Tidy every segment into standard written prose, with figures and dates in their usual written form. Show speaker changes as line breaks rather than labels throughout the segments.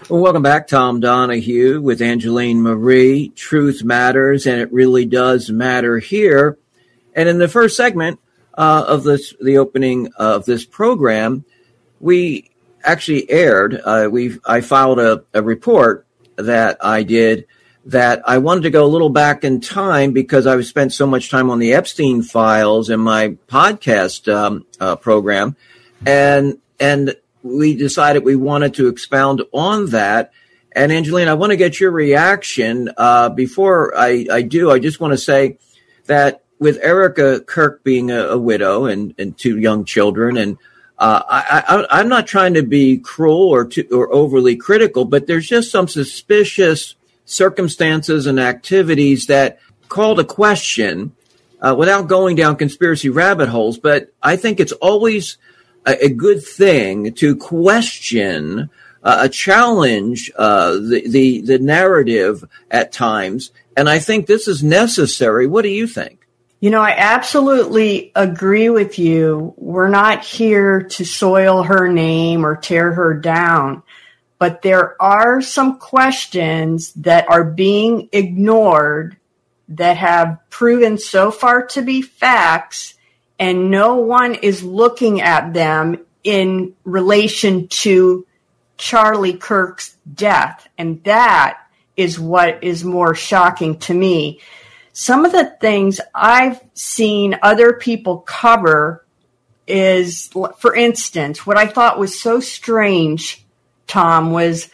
Well, welcome back, Tom Donahue with Angeline Marie. Truth matters, and it really does matter here. And in the first segment the opening of this program, we actually aired. I filed a report that I did that I wanted to go a little back in time because I spent so much time on the Epstein files in my podcast program, and we decided we wanted to expound on that. And Angeline, I want to get your reaction. Before I do, I just want to say that with Erica Kirk being a widow and two young children, and I'm not trying to be cruel or overly critical, but there's just some suspicious circumstances and activities that call to question without going down conspiracy rabbit holes. But I think it's always a good thing to question, challenge the narrative at times. And I think this is necessary. What do you think?
You know, I absolutely agree with you. We're not here to soil her name or tear her down. But there are some questions that are being ignored that have proven so far to be facts, and no one is looking at them in relation to Charlie Kirk's death. And that is what is more shocking to me. Some of the things I've seen other people cover is, for instance, what I thought was so strange, Tom, was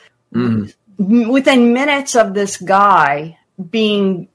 within minutes of this guy being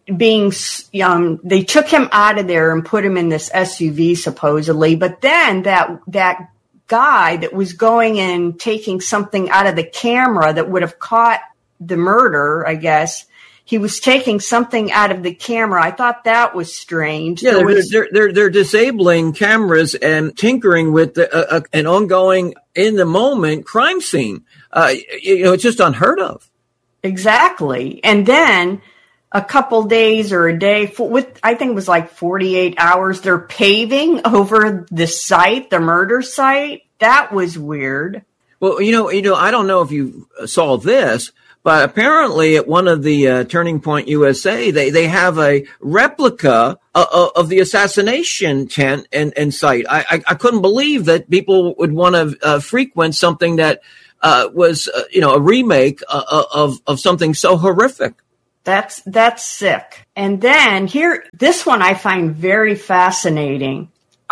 they took him out of there and put him in this SUV supposedly, but then that guy that was going and taking something out of the camera that would have caught the murder, I guess, he was taking something out of the camera. I thought that was strange.
Yeah, they're disabling cameras and tinkering with an ongoing, in the moment, crime scene. It's just unheard of.
Exactly. And then a couple days or a day, I think it was like 48 hours, they're paving over the site, the murder site. That was weird.
Well, I don't know if you saw this, but apparently at one of the Turning Point USA, they have a replica of the assassination tent and site. I couldn't believe that people would want to frequent something that was, a remake of something so horrific.
That's sick. And then this one I find very fascinating.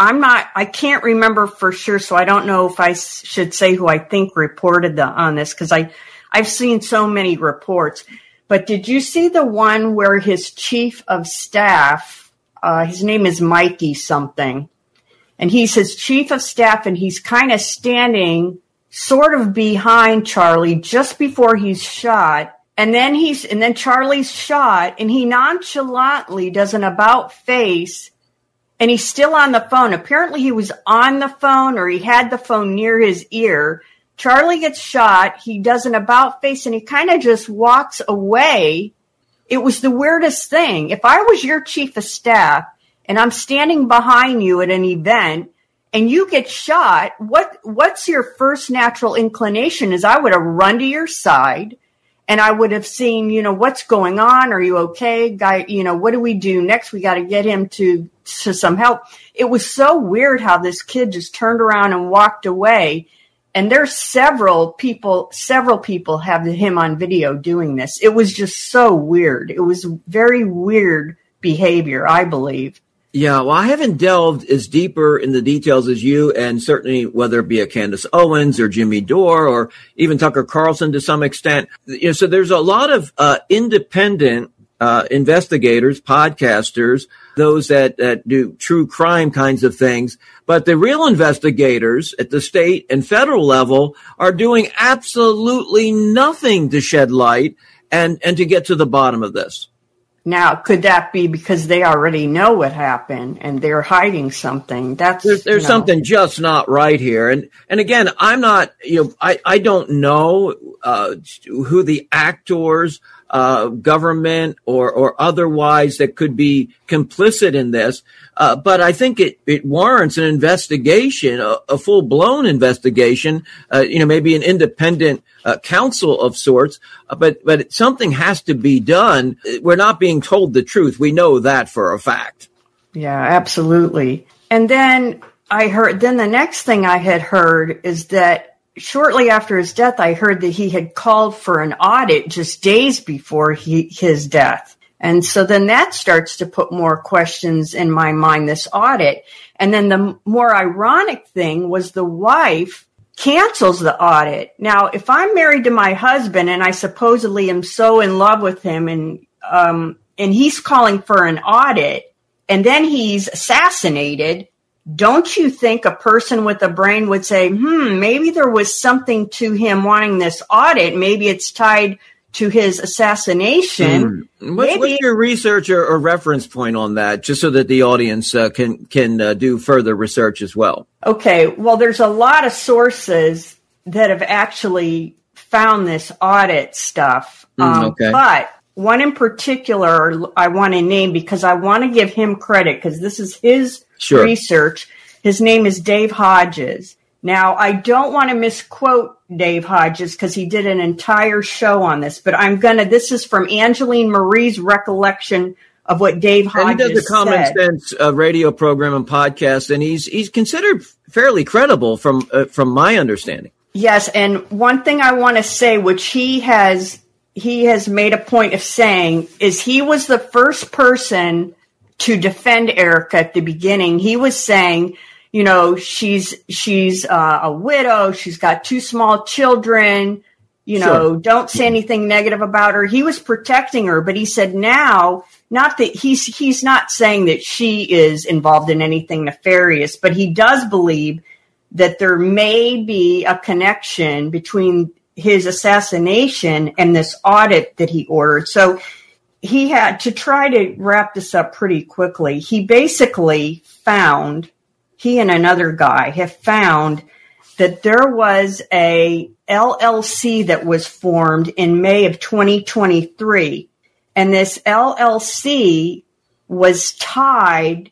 I can't remember for sure, so I don't know if I should say who I think reported on this, because I've seen so many reports. But did you see the one where his chief of staff, his name is Mikey something, and he's his chief of staff, and he's kind of standing sort of behind Charlie just before he's shot. And then Charlie's shot, and he nonchalantly does an about face, and he's still on the phone. Apparently he was on the phone, or he had the phone near his ear. Charlie gets shot. He does an about face, and he kind of just walks away. It was the weirdest thing. If I was your chief of staff and I'm standing behind you at an event and you get shot, what's your first natural inclination? Is I would have run to your side. And I would have seen, what's going on? Are you okay? Guy, what do we do next? We got to get him to some help. It was so weird how this kid just turned around and walked away. And there's several people have him on video doing this. It was just so weird. It was very weird behavior, I believe.
Yeah, well, I haven't delved as deeper in the details as you, and certainly whether it be a Candace Owens or Jimmy Dore or even Tucker Carlson to some extent. So there's a lot of independent investigators, podcasters, those that do true crime kinds of things. But the real investigators at the state and federal level are doing absolutely nothing to shed light and to get to the bottom of this.
Now, could that be because they already know what happened and they're hiding something? There's
something just not right here. And again, I'm not, I don't know who the actors government or otherwise that could be complicit in this. But I think it warrants an investigation, a full-blown investigation, maybe an independent counsel of sorts. But something has to be done. We're not being told the truth. We know that for a fact.
Yeah, absolutely. And then the next thing I had heard is that shortly after his death, I heard that he had called for an audit just days before his death. And so then that starts to put more questions in my mind, this audit. And then the more ironic thing was the wife cancels the audit. Now, if I'm married to my husband and I supposedly am so in love with him and he's calling for an audit and then he's assassinated, don't you think a person with a brain would say, maybe there was something to him wanting this audit. Maybe it's tied to his assassination.
What's your research or reference point on that, just so that the audience can do further research as well?
Okay, well, there's a lot of sources that have actually found this audit stuff.
Okay.
But one in particular I want to name because I want to give him credit because this is his research. His name is Dave Hodges. Now, I don't want to misquote Dave Hodges because he did an entire show on this, but this is from Angeline Marie's recollection of what Dave Hodges said.
And he does a Common Sense radio program and podcast, and he's considered fairly credible from my understanding.
Yes, and one thing I want to say, which he has made a point of saying, is he was the first person to defend Erica at the beginning. He was saying, she's a widow. She's got 2 small children. Don't say anything negative about her. He was protecting her, but he said now, not that he's not saying that she is involved in anything nefarious, but he does believe that there may be a connection between his assassination and this audit that he ordered. So he had to try to wrap this up pretty quickly. He basically he and another guy have found that there was a LLC that was formed in May of 2023. And this LLC was tied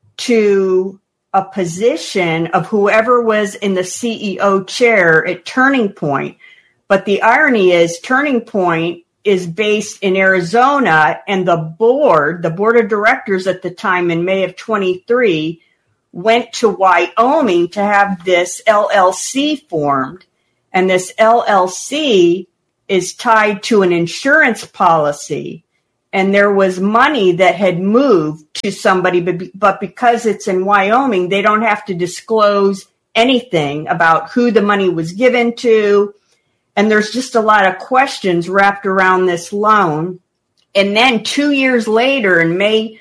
to a position of whoever was in the CEO chair at Turning Point. But the irony is Turning Point is based in Arizona, and the board of directors at the time in May of 23 went to Wyoming to have this LLC formed. And this LLC is tied to an insurance policy. And there was money that had moved to somebody, but because it's in Wyoming, they don't have to disclose anything about who the money was given to. And there's just a lot of questions wrapped around this loan. And then 2 years later, in May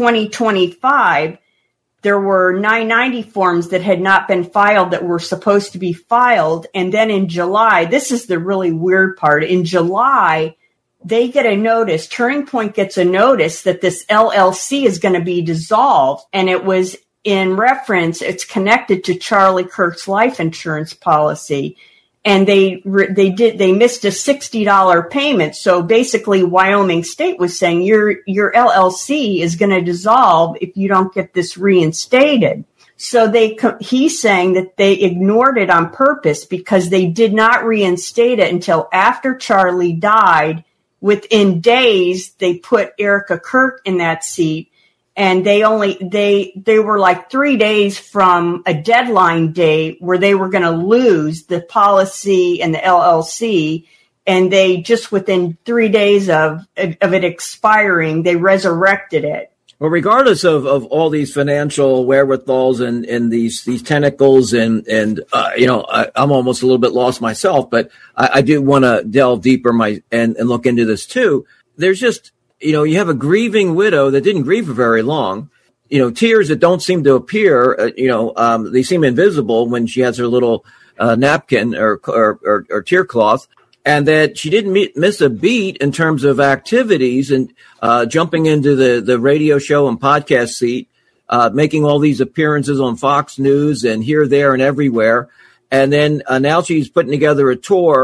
2025, there were 990 forms that had not been filed that were supposed to be filed. And then in July, this is the really weird part. In July, they get a notice, Turning Point gets a notice that this LLC is going to be dissolved. And it was in reference, it's connected to Charlie Kirk's life insurance policy. And they missed a $60 payment. So basically Wyoming State was saying your LLC is going to dissolve if you don't get this reinstated. So he's saying that they ignored it on purpose because they did not reinstate it until after Charlie died. Within days, they put Erica Kirk in that seat. And they were like 3 days from a deadline date where they were going to lose the policy and the LLC. And they just within 3 days of it expiring, they resurrected it.
Well, regardless of all these financial wherewithals and these tentacles and I'm almost a little bit lost myself, but I do want to delve deeper and look into this too. There's just, you have a grieving widow that didn't grieve for very long, tears that don't seem to appear, they seem invisible when she has her little napkin or tear cloth, and that she didn't miss a beat in terms of activities and jumping into the radio show and podcast seat, making all these appearances on Fox News and here, there, and everywhere. And then now she's putting together a tour,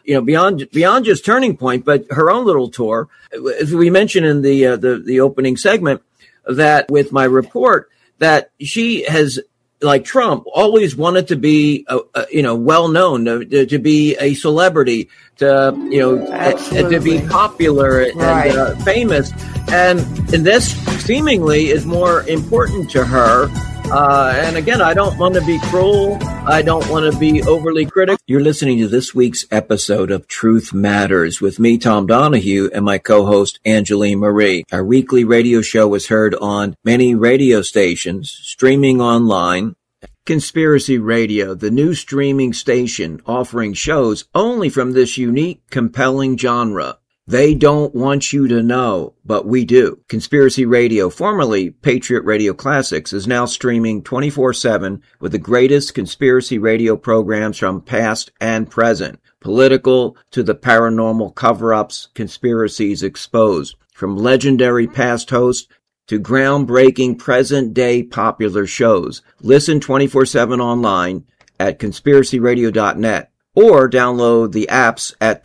beyond just Turning Point, but her own little tour. As we mentioned in the opening segment, that with my report, that she has, like Trump, always wanted to be, well known, to be a celebrity, to be popular and famous, and this seemingly is more important to her. And again, I don't want to be cruel. I don't want to be overly critical. You're listening to this week's episode of Truth Matters with me, Tom Donahue, and my co-host, Angeline Marie. Our weekly radio show is heard on many radio stations, streaming online. Conspiracy Radio, the new streaming station offering shows only from this unique, compelling genre. They don't want you to know, but we do. Conspiracy Radio, formerly Patriot Radio Classics, is now streaming 24/7 with the greatest conspiracy radio programs from past and present. Political to the paranormal cover-ups, conspiracies exposed. From legendary past hosts to groundbreaking present-day popular shows. Listen 24/7 online at conspiracyradio.net or download the apps at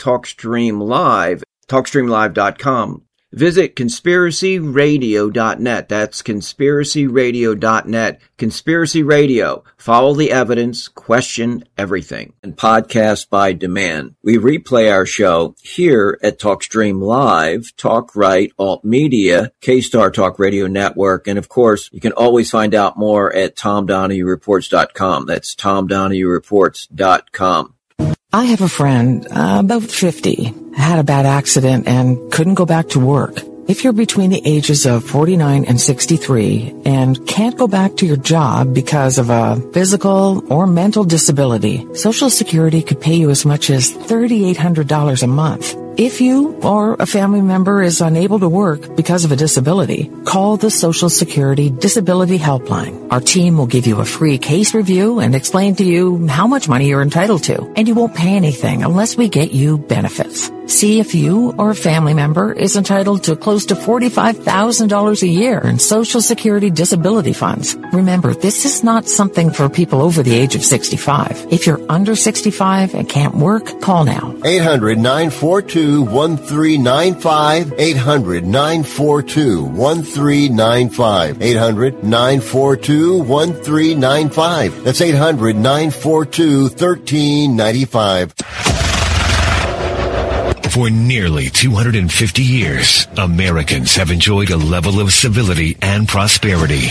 TalkStreamLive.com. Visit conspiracyradio.net. That's conspiracyradio.net. Conspiracy Radio. Follow the evidence, question everything. And podcast by demand. We replay our show here at TalkStream Live, TalkRight, Alt Media, K-Star Talk Radio Network, and of course, you can always find out more at TomDonahueReports.com. That's TomDonahueReports.com.
I have a friend, about 50, had a bad accident and couldn't go back to work. If you're between the ages of 49 and 63 and can't go back to your job because of a physical or mental disability, Social Security could pay you as much as $3,800 a month. If you or a family member is unable to work because of a disability, call the Social Security Disability Helpline. Our team will give you a free case review and explain to you how much money you're entitled to, and you won't pay anything unless we get you benefits. See if you or a family member is entitled to close to $45,000 a year in Social Security disability funds. Remember, this is not something for people over the age of 65. If you're under 65 and can't work, call now.
800-942-1395. 800-942-1395. 800-942-1395. That's 800-942-1395.
For nearly 250 years, Americans have enjoyed a level of civility and prosperity.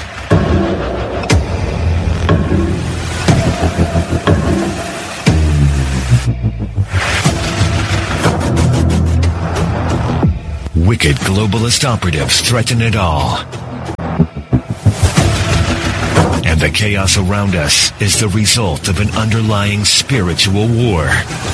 Wicked globalist operatives threaten it all. And the chaos around us is the result of an underlying spiritual war.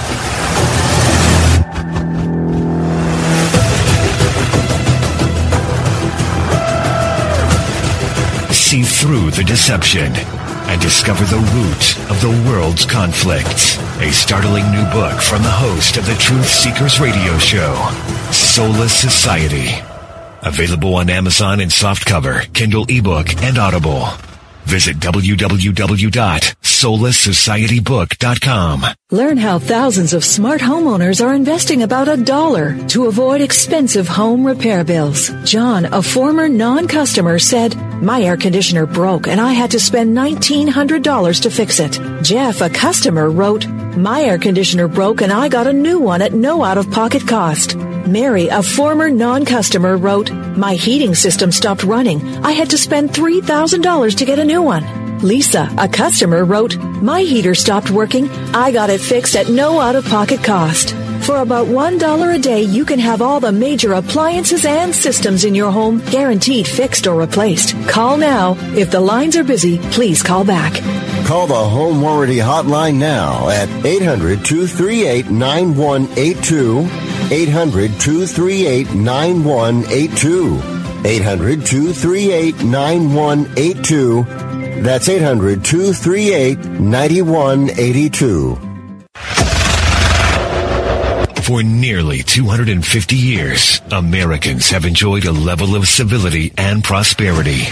See through the deception and discover the root of the world's conflicts. A startling new book from the host of the Truth Seekers radio show, Soulless Society. Available on Amazon in softcover, Kindle ebook, and Audible. Visit www.soullesssociety.book.com.
Learn how thousands of smart homeowners are investing about $1 to avoid expensive home repair bills. John, a former non-customer, said, "My air conditioner broke and I had to spend $1,900 to fix it." Jeff, a customer, wrote, "My air conditioner broke and I got a new one at no out-of-pocket cost." Mary, a former non-customer, wrote, "My heating system stopped running. I had to spend $3,000 to get a new one." Lisa, a customer, wrote, "My heater stopped working. I got it fixed at no out-of-pocket cost." For about $1 a day, you can have all the major appliances and systems in your home guaranteed fixed or replaced. Call now. If the lines are busy, please call back.
Call the Home Warranty Hotline now at 800-238-9182. 800-238-9182. 800-238-9182. That's 800-238-9182.
For nearly 250 years, Americans have enjoyed a level of civility and prosperity.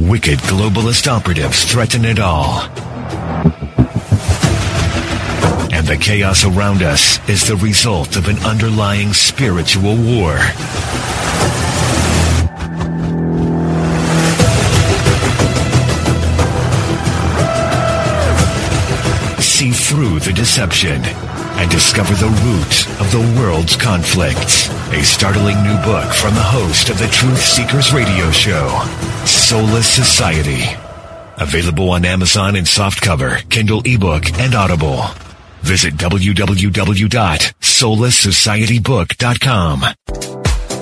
Wicked globalist operatives threaten it all. And the chaos around us is the result of an underlying spiritual war. See through the deception and discover the root of the world's conflicts. A startling new book from the host of the Truth Seekers radio show, Soulless Society. Available on Amazon in softcover, Kindle ebook, and Audible. Visit www.soullesssocietybook.com.